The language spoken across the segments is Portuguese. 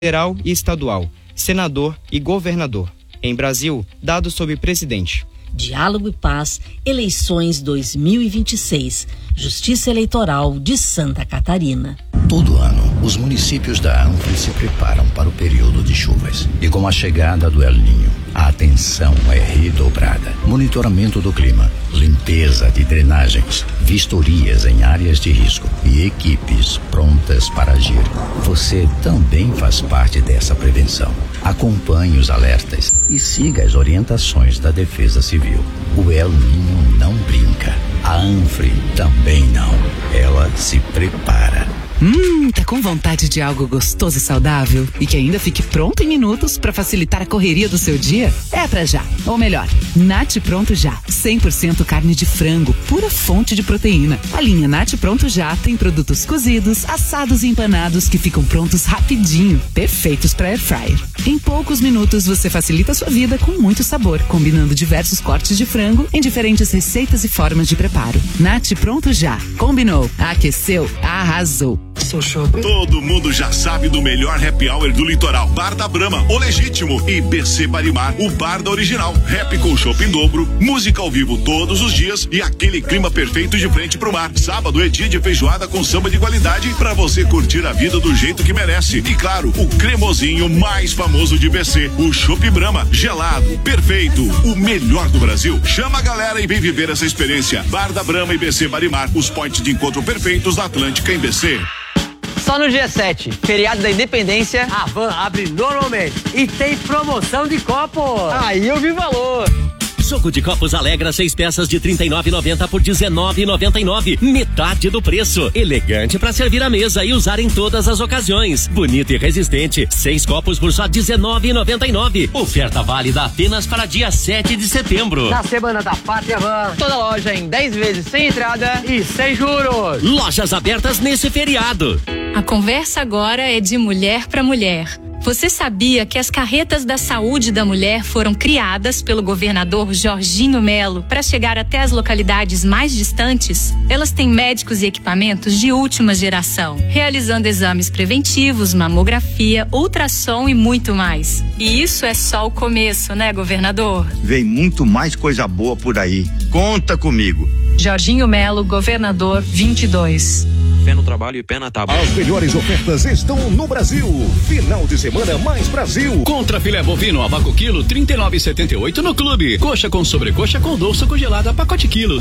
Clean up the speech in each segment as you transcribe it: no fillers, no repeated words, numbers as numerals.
federal e estadual, senador e governador. Em Brasil, dados sobre presidente. Diálogo e Paz, eleições 2026, Justiça Eleitoral de Santa Catarina. Todo ano, os municípios da ANFRE se preparam para o período de chuvas. E com a chegada do El Niño, a atenção é redobrada. Monitoramento do clima, limpeza de drenagens, vistorias em áreas de risco e equipes prontas para agir. Você também faz parte dessa prevenção. Acompanhe os alertas e siga as orientações da Defesa Civil. O El Niño não brinca. A ANFRE também não. Ela se prepara. Tá com vontade de algo gostoso e saudável e que ainda fique pronto em minutos para facilitar a correria do seu dia? É pra já. Ou melhor, Nat Pronto Já. 100% carne de frango, pura fonte de proteína. A linha Nat Pronto Já tem produtos cozidos, assados e empanados que ficam prontos rapidinho, perfeitos para air fryer. Em poucos minutos você facilita a sua vida com muito sabor, combinando diversos cortes de frango em diferentes receitas e formas de preparo. Nat Pronto Já. Combinou, aqueceu, arrasou. Todo mundo já sabe do melhor happy hour do litoral. Bar da Brahma, o legítimo, e BC Barimar, o bar da original. Happy com chopp em dobro, música ao vivo todos os dias e aquele clima perfeito de frente pro mar. Sábado é dia de feijoada com samba de qualidade pra você curtir a vida do jeito que merece. E claro, o cremosinho mais famoso de BC, o chopp Brahma, gelado, perfeito, o melhor do Brasil. Chama a galera e vem viver essa experiência. Bar da Brahma e BC Barimar, os pontos de encontro perfeitos da Atlântica em BC. Só no dia 7, feriado da Independência, a Van abre normalmente e tem promoção de copos. Aí eu vi valor. Jogo de copos Alegra, 6 peças de R$ 39,90 por R$ 19,99. Metade do preço. Elegante para servir à mesa e usar em todas as ocasiões. Bonito e resistente. 6 copos por só R$ 19,99. Oferta válida apenas para dia 7 de setembro. Na Semana da Pátria Van. Toda loja em 10 vezes sem entrada e sem juros. Lojas abertas nesse feriado. A conversa agora é de mulher para mulher. Você sabia que as carretas da saúde da mulher foram criadas pelo governador Jorginho Melo para chegar até as localidades mais distantes? Elas têm médicos e equipamentos de última geração, realizando exames preventivos, mamografia, ultrassom e muito mais. E isso é só o começo, né, governador? Vem muito mais coisa boa por aí. Conta comigo. Jorginho Melo, governador 22. Pé no trabalho e pé na tábua. As melhores ofertas estão no Brasil. Final de semana mais Brasil. Contra filé bovino a vácuo quilo, 39,78 no clube. Coxa com sobrecoxa com dorso congelada, pacote quilo,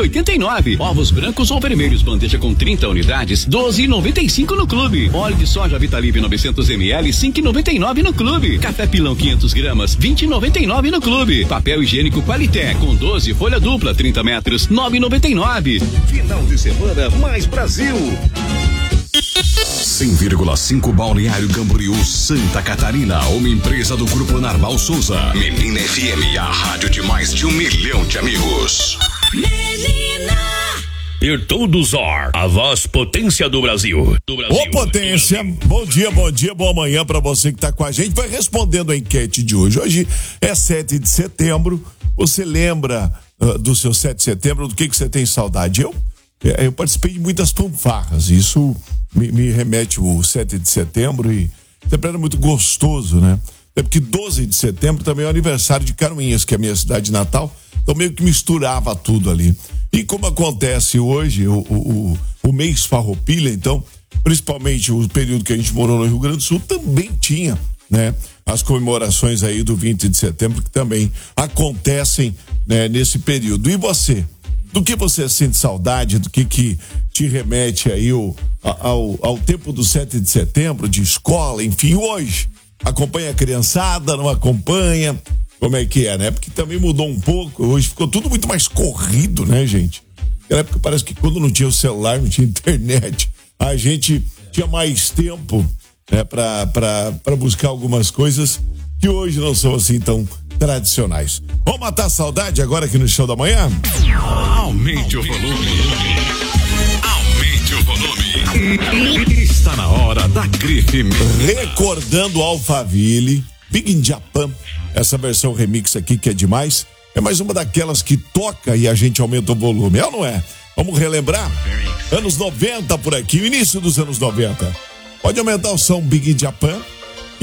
5,89. Ovos brancos ou vermelhos, bandeja com 30 unidades, 12,95 no clube. Óleo de soja Vitalive 900 ml, 5,99 no clube. Café pilão 500 gramas, 20,99 no clube. Papel higiênico Qualité com 12, folha dupla, 30 metros, 9,99. Final de semana mais Brasil. 100,5 Balneário Camboriú, Santa Catarina, uma empresa do Grupo Narval Souza. Menina FM, a rádio de mais de 1 milhão de amigos. Menina! Pertuduzor, a voz potência do Brasil. Ô potência, bom dia, boa manhã pra você que tá com a gente. Vai respondendo a enquete de hoje. Hoje é 7 de setembro. Você lembra do seu 7 de setembro, do que você tem saudade? Eu participei de muitas fanfarras, isso me remete o 7 de setembro e sempre era muito gostoso, né? Até porque 12 de setembro também é o aniversário de Canoinhas, que é a minha cidade natal, então meio que misturava tudo ali. E como acontece hoje, o mês farroupilha, então, principalmente o período que a gente morou no Rio Grande do Sul, também tinha, né? As comemorações aí do 20 de setembro, que também acontecem, né, nesse período. E você? Do que você sente saudade, do que te remete aí ao tempo do 7 de setembro, de escola, enfim, hoje? Acompanha a criançada, não acompanha? Como é que é, né? Porque também mudou um pouco, hoje ficou tudo muito mais corrido, né, gente? Naquela época parece que quando não tinha o celular, não tinha internet, a gente tinha mais tempo, né, pra buscar algumas coisas que hoje não são assim tão tradicionais. Vamos matar a saudade agora aqui no Show da Manhã? Aumente o volume. Aumente o volume. Está na hora da grife. Recordando Alphaville, Big in Japan, essa versão remix aqui que é demais. É mais uma daquelas que toca e a gente aumenta o volume, é ou não é? Vamos relembrar? Anos 90 por aqui, o início dos anos 90. Pode aumentar o som Big in Japan.